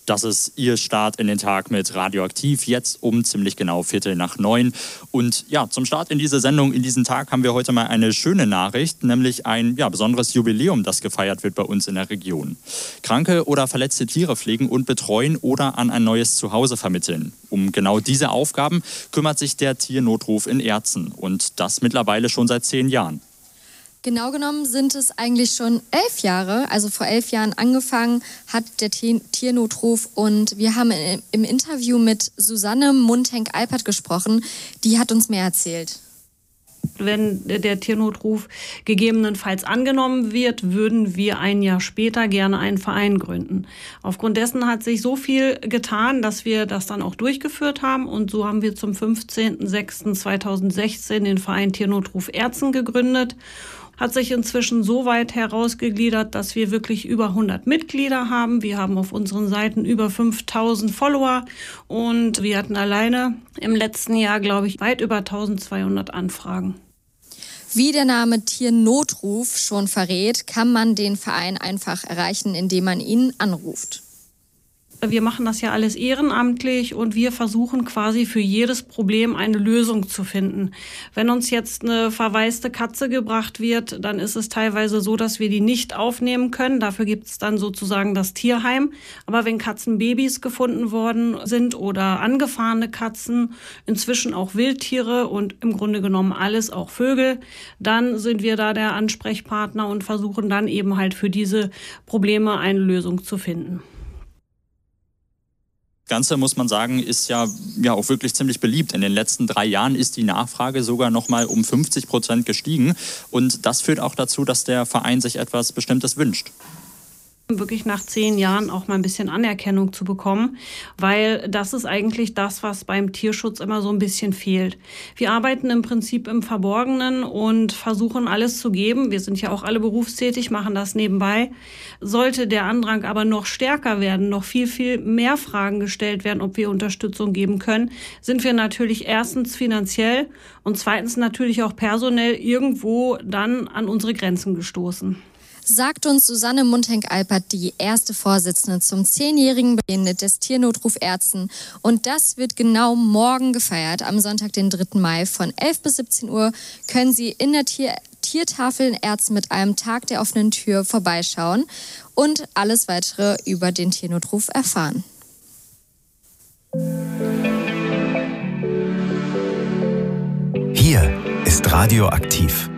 Das ist Ihr Start in den Tag mit Radioaktiv, jetzt um ziemlich genau 8:45. Und ja, zum Start in diese Sendung, in diesen Tag, haben wir heute mal eine schöne Nachricht, nämlich ein besonderes Jubiläum, das gefeiert wird bei uns in der Region. Kranke oder verletzte Tiere pflegen und betreuen oder an ein neues Zuhause vermitteln. Um genau diese Aufgaben kümmert sich der Tiernotruf in Erzen und das mittlerweile schon seit 10 Jahren. Genau genommen sind es eigentlich schon 11 Jahre, also vor 11 Jahren angefangen hat der Tiernotruf und wir haben im Interview mit Susanne Muntenk-Alpert gesprochen, die hat uns mehr erzählt. Wenn der Tiernotruf gegebenenfalls angenommen wird, würden wir ein Jahr später gerne einen Verein gründen. Aufgrund dessen hat sich so viel getan, dass wir das dann auch durchgeführt haben und so haben wir zum 15.06.2016 den Verein Tiernotruf Erzen gegründet. Hat sich inzwischen so weit herausgegliedert, dass wir wirklich über 100 Mitglieder haben. Wir haben auf unseren Seiten über 5000 Follower und wir hatten alleine im letzten Jahr, glaube ich, weit über 1200 Anfragen. Wie der Name Tiernotruf schon verrät, kann man den Verein einfach erreichen, indem man ihn anruft. Wir machen das ja alles ehrenamtlich und wir versuchen quasi für jedes Problem eine Lösung zu finden. Wenn uns jetzt eine verwaiste Katze gebracht wird, dann ist es teilweise so, dass wir die nicht aufnehmen können. Dafür gibt es dann sozusagen das Tierheim. Aber wenn Katzenbabys gefunden worden sind oder angefahrene Katzen, inzwischen auch Wildtiere und im Grunde genommen alles, auch Vögel, dann sind wir da der Ansprechpartner und versuchen dann eben halt für diese Probleme eine Lösung zu finden. Das Ganze, muss man sagen, ist ja auch wirklich ziemlich beliebt. In den letzten 3 Jahren ist die Nachfrage sogar noch mal um 50% gestiegen. Und das führt auch dazu, dass der Verein sich etwas Bestimmtes wünscht. Wirklich nach 10 Jahren auch mal ein bisschen Anerkennung zu bekommen, weil das ist eigentlich das, was beim Tierschutz immer so ein bisschen fehlt. Wir arbeiten im Prinzip im Verborgenen und versuchen alles zu geben. Wir sind ja auch alle berufstätig, machen das nebenbei. Sollte der Andrang aber noch stärker werden, noch viel, viel mehr Fragen gestellt werden, ob wir Unterstützung geben können, sind wir natürlich erstens finanziell und zweitens natürlich auch personell irgendwo dann an unsere Grenzen gestoßen. Sagt uns Susanne Muntenk-Alpert, die erste Vorsitzende zum 10-jährigen Beginn des Tiernotruf Erzen. Und das wird genau morgen gefeiert. Am Sonntag, den 3. Mai von 11 bis 17 Uhr können Sie in der Tiertafel in Erzen mit einem Tag der offenen Tür vorbeischauen und alles Weitere über den Tiernotruf erfahren. Hier ist Radioaktiv.